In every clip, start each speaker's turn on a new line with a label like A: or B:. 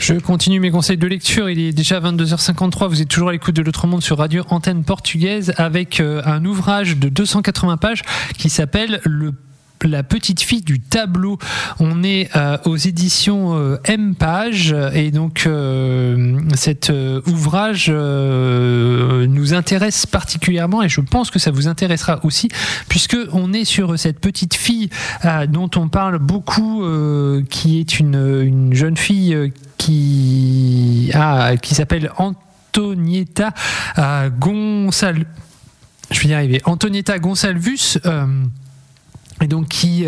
A: Je continue mes conseils de lecture. Il est déjà 22h53. Vous êtes toujours à l'écoute de l'Autre Monde sur Radio Antenne Portugaise avec un ouvrage de 280 pages qui s'appelle La petite fille du tableau. On est aux éditions M-Page et donc cet ouvrage nous intéresse particulièrement et je pense que ça vous intéressera aussi puisque on est sur cette petite fille dont on parle beaucoup qui est une jeune fille qui s'appelle Antonietta Gonçalves. Je vais y arriver. Antonietta Gonçalves. Et donc qui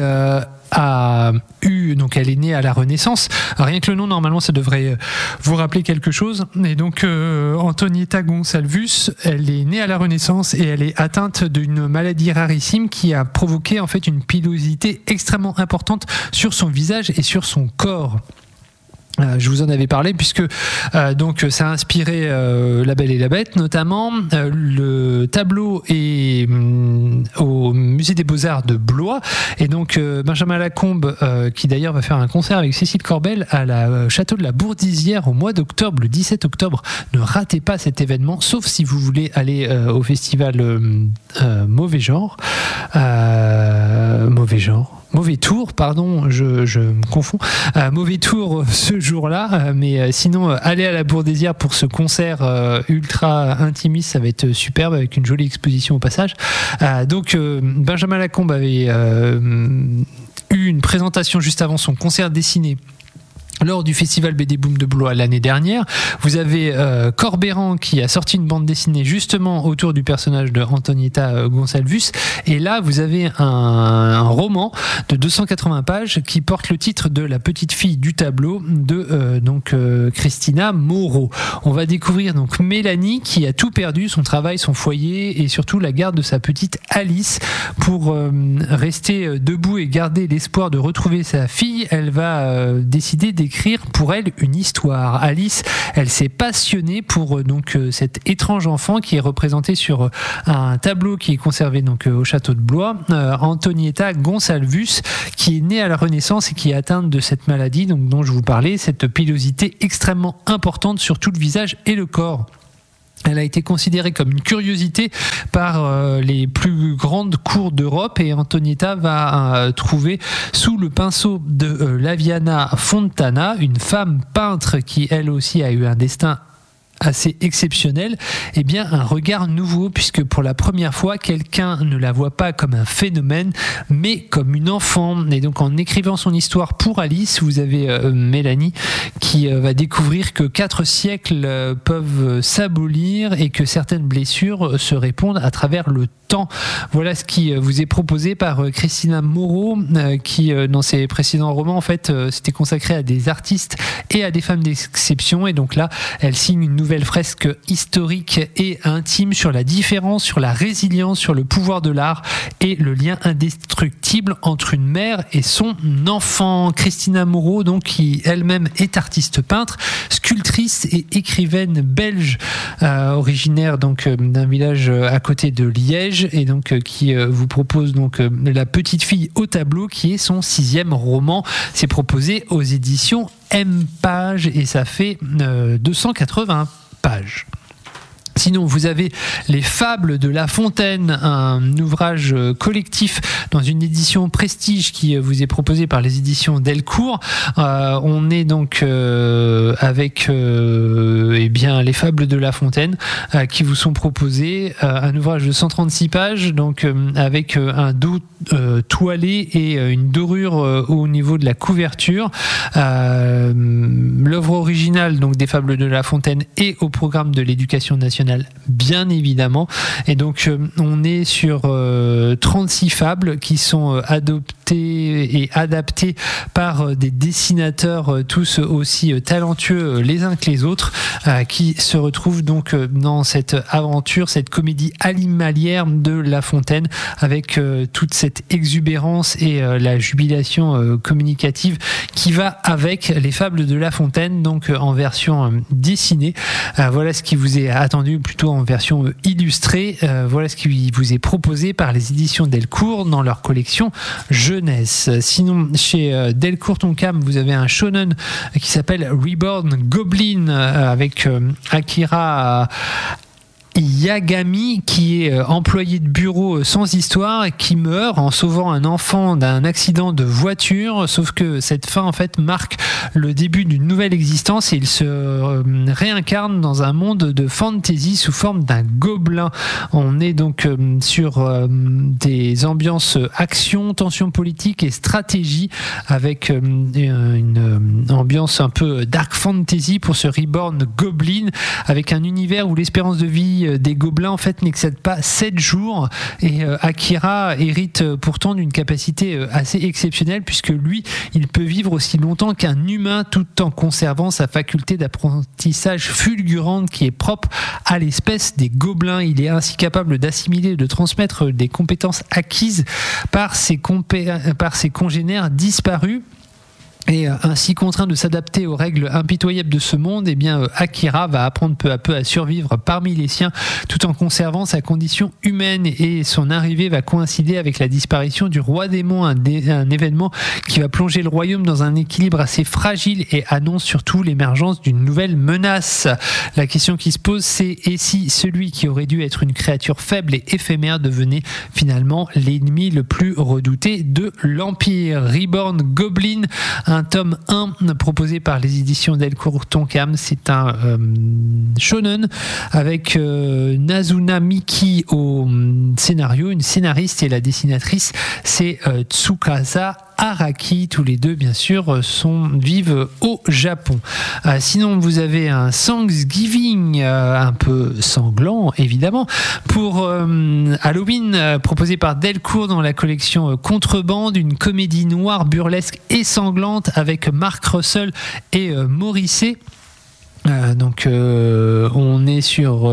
A: donc elle est née à la Renaissance. Rien que le nom, normalement, ça devrait vous rappeler quelque chose. Et donc Antonietta Gonçalves, elle est née à la Renaissance et elle est atteinte d'une maladie rarissime qui a provoqué en fait une pilosité extrêmement importante sur son visage et sur son corps. Je vous en avais parlé puisque donc ça a inspiré La Belle et la Bête notamment. Le tableau est au Musée des Beaux-Arts de Blois et donc Benjamin Lacombe qui d'ailleurs va faire un concert avec Cécile Corbel à la château de la Bourdizière au mois d'octobre, le 17 octobre. Ne ratez pas cet événement sauf si vous voulez aller au festival Mauvais Tour, pardon, je me confonds. Mauvais Tour ce jour-là, mais sinon, allez à la Bourdizière pour ce concert ultra intimiste, ça va être superbe avec une jolie exposition au passage. Donc, Benjamin Lacombe avait eu une présentation juste avant son concert dessiné lors du festival BD Boom de Blois l'année dernière. Vous avez Corbéran qui a sorti une bande dessinée justement autour du personnage de Antonietta Gonçalves et là vous avez un roman de 280 pages qui porte le titre de La petite fille du tableau de Christina Moreau. On va découvrir donc Mélanie qui a tout perdu, son travail, son foyer et surtout la garde de sa petite Alice. Pour rester debout et garder l'espoir de retrouver sa fille, elle va décider d'écrire pour elle une histoire. Alice, elle s'est passionnée pour cet étrange enfant qui est représenté sur un tableau qui est conservé donc au château de Blois, Antonietta Gonçalves, qui est née à la Renaissance et qui est atteinte de cette maladie donc dont je vous parlais, cette pilosité extrêmement importante sur tout le visage et le corps. Elle a été considérée comme une curiosité par les plus grandes cours d'Europe et Antonietta va trouver sous le pinceau de Laviana Fontana, une femme peintre qui elle aussi a eu un destin assez exceptionnel, eh bien un regard nouveau puisque pour la première fois quelqu'un ne la voit pas comme un phénomène mais comme une enfant. Et donc en écrivant son histoire pour Alice, vous avez Mélanie qui va découvrir que 4 siècles peuvent s'abolir et que certaines blessures se répondent à travers le temps. Voilà ce qui vous est proposé par Christina Moreau qui dans ses précédents romans en fait s'était consacrée à des artistes et à des femmes d'exception et donc là elle signe une nouvelle fresque historique et intime sur la différence, sur la résilience, sur le pouvoir de l'art et le lien indestructible entre une mère et son enfant. Christina Moreau, donc, qui elle-même est artiste peintre, sculptrice et écrivaine belge, originaire donc d'un village à côté de Liège et donc qui vous propose donc La petite fille au tableau qui est son 6e roman. C'est proposé aux éditions M-Page et ça fait 280 pages. Sinon, vous avez Les Fables de La Fontaine, un ouvrage collectif dans une édition prestige qui vous est proposé par les éditions Delcourt. On est donc avec Les Fables de La Fontaine qui vous sont proposés, un ouvrage de 136 pages, donc avec un dos toilé et une dorure au niveau de la couverture. L'œuvre originale donc des Fables de La Fontaine est au programme de l'Éducation nationale, bien évidemment, et donc on est sur 36 fables qui sont adoptées et adaptées par des dessinateurs tous aussi talentueux les uns que les autres, qui se retrouvent donc dans cette aventure, cette comédie animalière de La Fontaine avec toute cette exubérance et la jubilation communicative qui va avec Les Fables de La Fontaine, donc en version dessinée. Voilà ce qui vous est attendu plutôt en version illustrée. Voilà ce qui vous est proposé par les éditions Delcourt dans leur collection jeunesse. Sinon, chez Delcourt Tonkam, vous avez un shonen qui s'appelle Reborn Goblin avec Akira Yagami, qui est employé de bureau sans histoire et qui meurt en sauvant un enfant d'un accident de voiture, sauf que cette fin en fait marque le début d'une nouvelle existence et il se réincarne dans un monde de fantasy sous forme d'un gobelin. On est donc sur des ambiances action, tension politique et stratégie avec une ambiance un peu dark fantasy pour ce Reborn Goblin, avec un univers où l'espérance de vie des gobelins en fait n'excède pas 7 jours et Akira hérite pourtant d'une capacité assez exceptionnelle puisque lui il peut vivre aussi longtemps qu'un humain tout en conservant sa faculté d'apprentissage fulgurante qui est propre à l'espèce des gobelins. Il est ainsi capable d'assimiler et de transmettre des compétences acquises par ses congénères disparus. Et ainsi contraint de s'adapter aux règles impitoyables de ce monde, eh bien Akira va apprendre peu à peu à survivre parmi les siens tout en conservant sa condition humaine, et son arrivée va coïncider avec la disparition du roi démon, un événement qui va plonger le royaume dans un équilibre assez fragile et annonce surtout l'émergence d'une nouvelle menace. La question qui se pose, c'est et si celui qui aurait dû être une créature faible et éphémère devenait finalement l'ennemi le plus redouté de l'Empire. Reborn Goblin, un tome 1 proposé par les éditions Delcourt Tonkam. C'est un shonen avec Nazuna Miki au scénario, une scénariste, et la dessinatrice c'est Tsukasa Araki. Tous les deux bien sûr vivent au Japon. Sinon vous avez un Thanksgiving un peu sanglant évidemment pour Halloween, proposé par Delcourt dans la collection Contrebande, une comédie noire burlesque et sanglante avec Mark Russell et Morrissey. Donc on est sur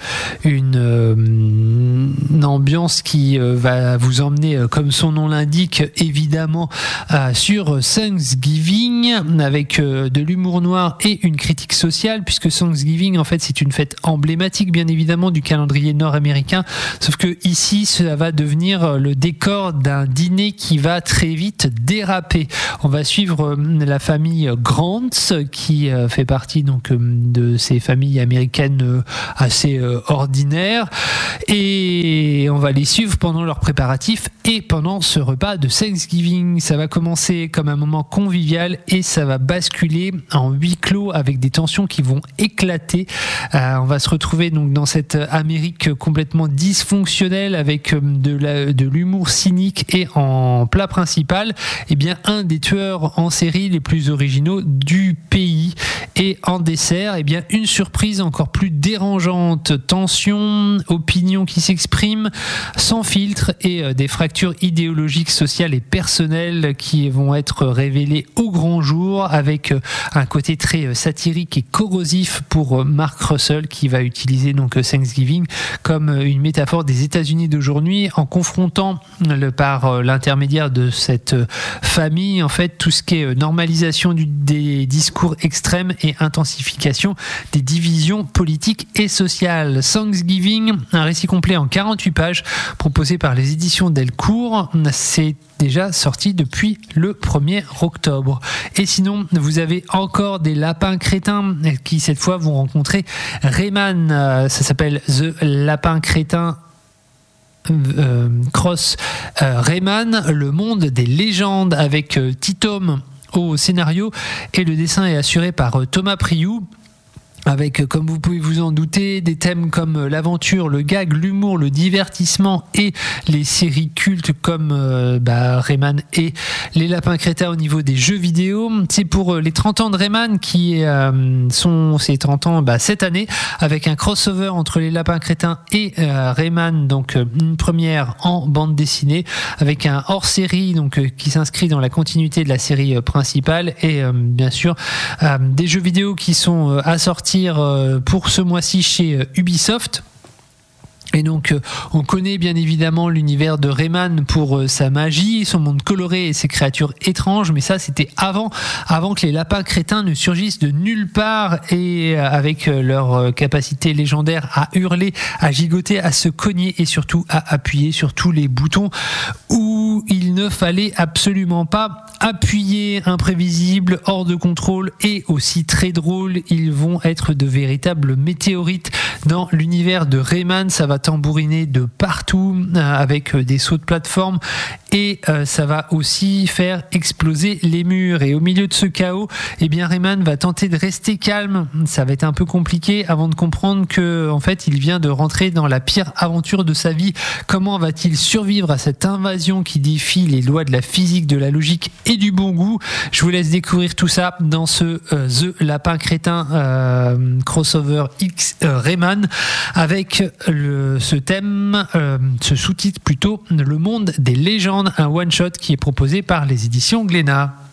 A: une ambiance qui va vous emmener, comme son nom l'indique, évidemment sur Thanksgiving, avec de l'humour noir et une critique sociale, puisque Thanksgiving en fait c'est une fête emblématique bien évidemment du calendrier nord-américain, sauf que ici ça va devenir le décor d'un dîner qui va très vite déraper. On va suivre la famille Grant qui fait partie donc de ces familles américaines assez ordinaires, et on va les suivre pendant leurs préparatifs et pendant ce repas de Thanksgiving. Ça va commencer comme un moment convivial et ça va basculer en huis clos avec des tensions qui vont éclater. On va se retrouver donc dans cette Amérique complètement dysfonctionnelle avec de l'humour cynique, et en plat principal eh bien un des tueurs en série les plus originaux du pays, et en dessert eh bien une surprise encore plus dérangeante, tension, opinion qui s'exprime sans filtre et des fractures idéologiques, sociales et personnelles qui vont être révélées au grand jour, avec un côté très satirique et corrosif pour Mark Russell, qui va utiliser donc Thanksgiving comme une métaphore des États-Unis d'aujourd'hui, en confrontant par l'intermédiaire de cette famille en fait tout ce qui est normalisation des discours extrêmes et intensification des divisions politiques et sociales. Thanksgiving, un récit complet en 48 pages proposé par les éditions Delcourt. C'est déjà sorti depuis le 1er octobre. Et sinon, vous avez encore des lapins crétins qui cette fois vont rencontrer Rayman. Ça s'appelle The Lapin Crétin Cross Rayman, le monde des légendes, avec Titom au scénario, et le dessin est assuré par Thomas Priou, avec, comme vous pouvez vous en douter, des thèmes comme l'aventure, le gag, l'humour, le divertissement et les séries cultes comme Rayman et les Lapins Crétins au niveau des jeux vidéo. C'est pour les 30 ans de Rayman qui sont ces 30 ans cette année, avec un crossover entre les Lapins Crétins et Rayman, donc une première en bande dessinée avec un hors-série donc qui s'inscrit dans la continuité de la série principale, et bien sûr des jeux vidéo qui sont assortis pour ce mois-ci chez Ubisoft. Et donc, on connaît bien évidemment l'univers de Rayman pour sa magie, son monde coloré et ses créatures étranges, mais ça, c'était avant que les lapins crétins ne surgissent de nulle part et avec leur capacité légendaire à hurler, à gigoter, à se cogner et surtout à appuyer sur tous les boutons où il ne fallait absolument pas appuyer. Imprévisibles, hors de contrôle et aussi très drôles, ils vont être de véritables météorites dans l'univers de Rayman. Ça va tambouriner de partout avec des sauts de plateforme et ça va aussi faire exploser les murs. Et au milieu de ce chaos, eh bien Rayman va tenter de rester calme. Ça va être un peu compliqué avant de comprendre que en fait il vient de rentrer dans la pire aventure de sa vie. Comment va-t-il survivre à cette invasion qui défie les lois de la physique, de la logique et du bon goût? Je vous laisse découvrir tout ça dans ce The Lapin Crétin crossover X Rayman avec ce thème, ce sous-titre plutôt, le monde des légendes, un one-shot qui est proposé par les éditions Glénat.